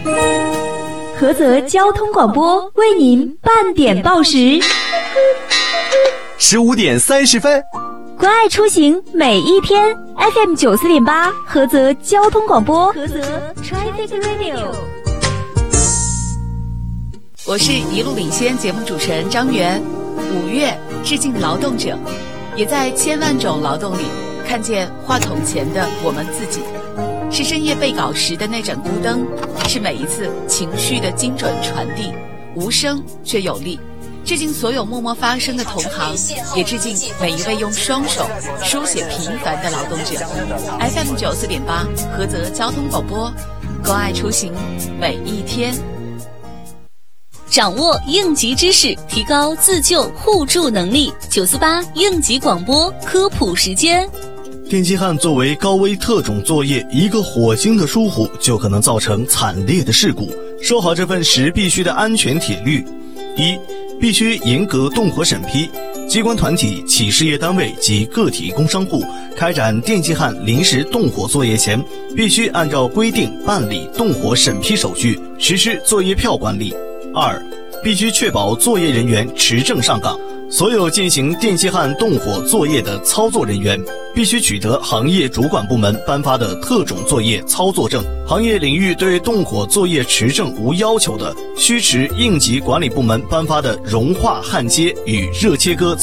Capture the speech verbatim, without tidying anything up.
菏泽交通广播为您半点报时， 十五点三十分， 关爱出行每一天 F M 九四点八，菏泽交通广播，菏泽 Traffic Radio。 我是一路领先节目主持人张媛。五月致敬劳动者，也在千万种劳动里看见话筒前的我们自己。是深夜背稿时的那盏孤灯，是每一次情绪的精准传递，无声却有力。致敬所有默默发声的同行，也致敬每一位用双手书写平凡的劳动者。F M 九四点八，菏泽交通广播，关爱出行每一天。 掌握应急知识，提高自救互助能力。九四八应急广播科普时间。 电气焊作为高危特种作业，一个火星的疏忽就可能造成惨烈的事故。守好这份时必须的安全铁律：一、必须严格动火审批。机关团体、企事业单位及个体工商户开展电气焊临时动火作业前，必须按照规定办理动火审批手续，实施作业票管理。二、必须确保作业人员持证上岗。所有进行电气焊动火作业的操作人员必须取得行业主管部门颁发的特种作业操作证。行业领域对动火作业持证无要求的，需持应急管理部门颁发的熔化焊接与热切割